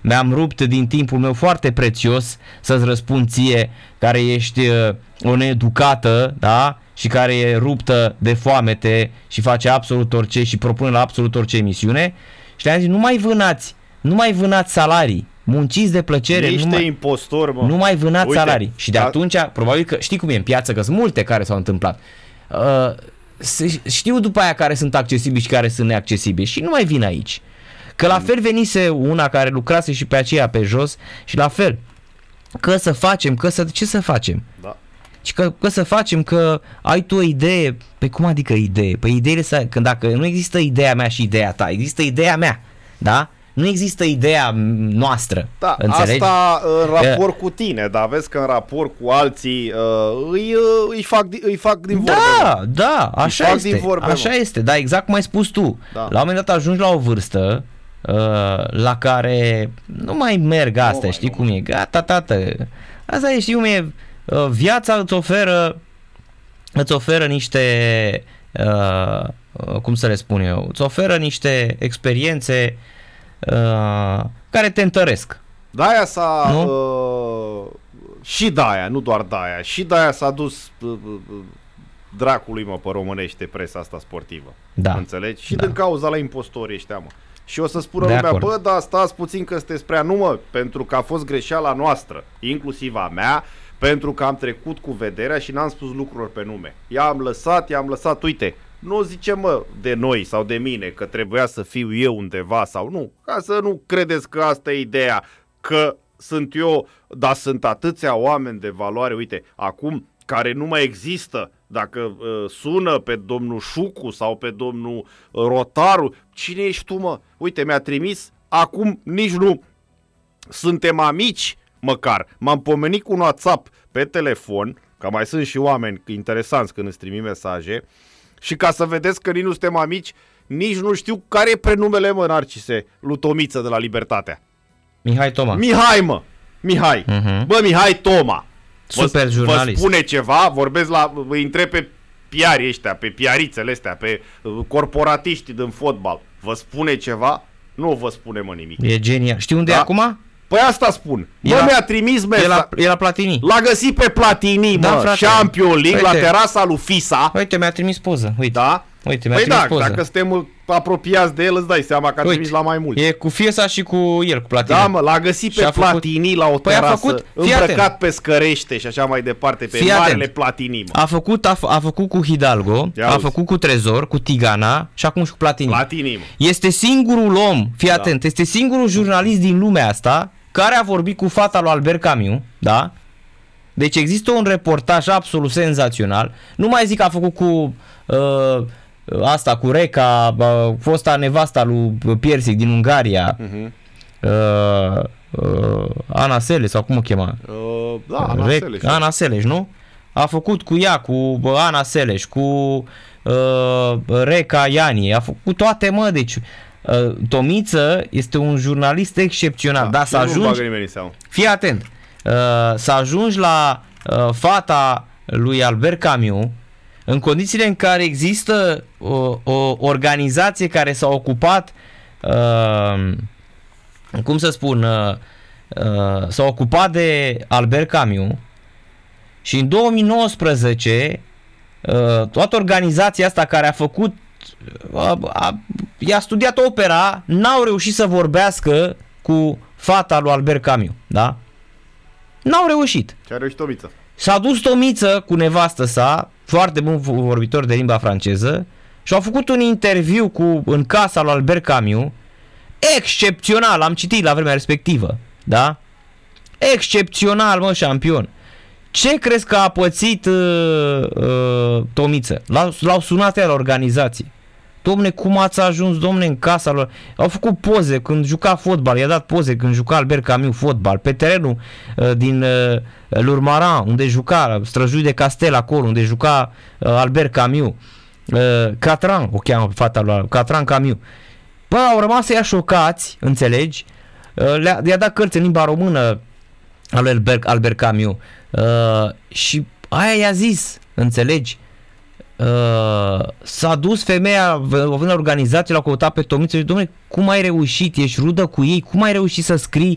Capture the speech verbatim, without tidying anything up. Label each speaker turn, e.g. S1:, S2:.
S1: mi-am rupt din timpul meu foarte prețios să-ți răspund ție, care ești uh, o needucată, da? Și care e ruptă de foamete și face absolut orice și propune la absolut orice emisiune. Și le-am zis, nu mai vânați, nu mai vânați salarii, munciți de plăcere.
S2: Niște
S1: nu mai,
S2: impostori, mă.
S1: Nu mai vânați
S2: Uite,
S1: salarii. Și de
S2: da.
S1: atunci, probabil că, știi cum e în piață, că sunt multe care s-au întâmplat. Uh, știu după aia care sunt accesibili și care sunt neaccesibili și nu mai vin aici. Că la fel venise una care lucrase și pe aceea pe jos și la fel. Că să facem, că să... Ce să facem?
S2: Da.
S1: Și că, că să facem, că ai tu o idee. Pe cum adică idee? Păi ideile să... Când dacă nu există ideea mea și ideea ta, există ideea mea, da? Nu există ideea noastră.
S2: Da,
S1: înțelegi?
S2: asta în raport cu tine, dar vezi că în raport cu alții uh, îi, uh, îi, fac, îi fac din vorbe.
S1: Da, da, așa
S2: fac
S1: este.
S2: din vorbe,
S1: așa
S2: mă.
S1: este, da, exact cum ai spus tu.
S2: Da.
S1: La un moment dat ajungi la o vârstă uh, la care nu mai merg astea,
S2: mai,
S1: știi
S2: nu
S1: cum e? Gata, tată. Asta e, știi cum e? Uh, viața îți oferă îți oferă niște uh, uh, cum să le spun eu? Îți oferă niște experiențe uh, care te întăresc.
S2: De-aia s-a uh, și de-aia, nu doar de-aia, și de-aia s-a dus uh, uh, dracului, mă, pe românește presa asta sportivă.
S1: Da.
S2: Înțelegi? Și
S1: Da.
S2: din cauza la impostorii ăștia, mă. Și o să spună
S1: De
S2: lumea,
S1: acord.
S2: bă, da, stați puțin că sunteți prea, nu, mă, pentru că a fost greșeala noastră, inclusiv a mea, pentru că am trecut cu vederea și n-am spus lucruri pe nume. I-am lăsat, i-am lăsat, uite, nu zice, mă, de noi sau de mine că trebuia să fiu eu undeva sau nu, ca să nu credeți că asta e ideea, că sunt eu, dar sunt atâția oameni de valoare, uite, acum, care nu mai există. Dacă uh, sună pe domnul Șucu sau pe domnul uh, Rotaru, cine ești tu, mă? Uite, mi-a trimis, acum nici nu suntem amici, măcar. M-am pomenit cu un WhatsApp pe telefon, că mai sunt și oameni interesanți când îți trimi mesaje, și ca să vedeți că nici nu suntem amici, nici nu știu care e prenumele, mă, Narcise, lui Tomiță de la Libertatea.
S1: Mihai Toma.
S2: Mihai, mă! Mihai!
S1: Uh-huh.
S2: Bă, Mihai Toma!
S1: Super
S2: vă,
S1: jurnalist.
S2: Vă spune ceva, vorbesc la, îi întreb pe piarii ăștia, pe piarițele astea, pe uh, corporatiștii din fotbal. Vă spune ceva? Nu vă spune, mă, nimic.
S1: E genial. Știi unde
S2: Da?
S1: e acum?
S2: Păi asta spun.
S1: E
S2: Bă,
S1: la-
S2: mi-a trimis
S1: E
S2: mesaj.
S1: la, e la Platini.
S2: L-a găsit pe Platini,
S1: Da,
S2: mă,
S1: frate.
S2: Champions League, la
S1: Uite.
S2: terasa lui Fisa.
S1: Uite, mi-a trimis poză. Uite.
S2: Da?
S1: Uite, mi-a
S2: Păi
S1: trimis
S2: da,
S1: poză.
S2: dacă suntem apropiați de el, îți dai seama că a
S1: Uite,
S2: trimis la mai mulți.
S1: E cu Fiesa și cu el, cu Platini.
S2: Da, mă, l-a găsit
S1: Și
S2: pe
S1: a făcut-
S2: Platini la o
S1: Păi a
S2: terasă,
S1: făcut- fii
S2: îmbrăcat
S1: atent.
S2: pe scărește și așa mai departe, pe
S1: Fii
S2: marele
S1: atent.
S2: Platini, mă.
S1: A făcut, a, f- a făcut cu Hidalgo,
S2: Ia
S1: a
S2: auzi.
S1: făcut cu Trezor, cu Tigana și acum și cu Platini.
S2: Platini, mă.
S1: Este singurul om, fii
S2: Da.
S1: atent, este singurul jurnalist din lumea asta care a vorbit cu fata lui Albert Camus, da? Deci există un reportaj absolut senzațional. Nu mai zic că a făcut cu uh, asta, cu Reca, uh, fosta nevasta lui Piersic din Ungaria,
S2: Uh-huh.
S1: uh, uh, Ana Seleș sau cum o chema?
S2: Uh, da, Ana
S1: Rec-
S2: Seleș.
S1: Ana Seleș, nu? A făcut cu ea, cu bă, Ana Seleș, cu uh, Reca Ianie, a făcut toate, mă, deci uh, Tomiță este un jurnalist excepțional, da, să
S2: nu bagă
S1: ajungi,
S2: nimeni în seamă.
S1: fii atent, uh, să ajungi la uh, fata lui Albert Camus în condițiile în care există o, o organizație care s-a ocupat uh, cum să spun, uh, uh, s-a ocupat de Albert Camus și în două mii nouăsprezece uh, toată organizația asta care a făcut uh, a, i-a studiat opera, n-au reușit să vorbească cu fata lui Albert Camus, da? N-au reușit.
S2: Ce a reușit Tomiță.
S1: S-a dus Tomiță cu nevastă sa, foarte bun vorbitor de limba franceză, și au făcut un interviu cu, în casa lui Albert Camus, excepțional, am citit la vremea respectivă, da? Excepțional, mă, șampion. Ce crezi că a pățit uh, uh, Tomiță? L-au, l-au sunat ea la organizație. Domne, cum ați ajuns, domne, în casa lor? Au făcut poze când juca fotbal, i-a dat poze când juca Albert Camus fotbal, pe terenul uh, din uh, Lourmarin, unde juca, Străjui de Castel, acolo, unde juca uh, Albert Camus. Uh, Catran, o cheamă pe fata lui, Catran Camus. Bă, au rămas ea șocați, înțelegi? Uh, le-a, le-a dat cărți în limba română al lui Albert, Albert Camus. Uh, și aia i-a zis, înțelegi? Uh, s-a dus femeia, vând la organizație, l-a căutat pe Tomiță și dom'le, cum ai reușit, ești rudă cu ei, cum ai reușit să scrii